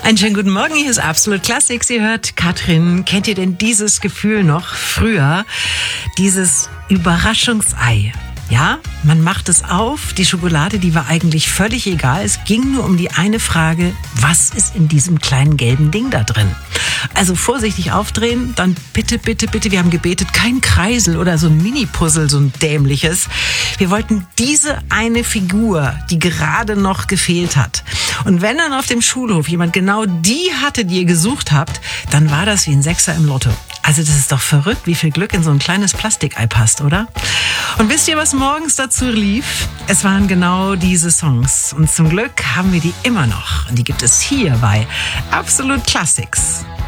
Einen schönen guten Morgen, hier ist Absolut Classics. Ihr hört Katrin. Kennt ihr denn dieses Gefühl noch früher? Dieses Überraschungsei. Ja, man macht es auf. Die Schokolade, die war eigentlich völlig egal. Es ging nur um die eine Frage, was ist in diesem kleinen gelben Ding da drin? Also vorsichtig aufdrehen, dann bitte, bitte, bitte, wir haben gebetet, kein Kreisel oder so ein Mini-Puzzle, so ein dämliches. Wir wollten diese eine Figur, die gerade noch gefehlt hat. Und wenn dann auf dem Schulhof jemand genau die hatte, die ihr gesucht habt, dann war das wie ein Sechser im Lotto. Also das ist doch verrückt, wie viel Glück in so ein kleines Plastikei passt, oder? Und wisst ihr, was morgens dazu lief? Es waren genau diese Songs. Und zum Glück haben wir die immer noch. Und die gibt es hier bei Absolut Classics.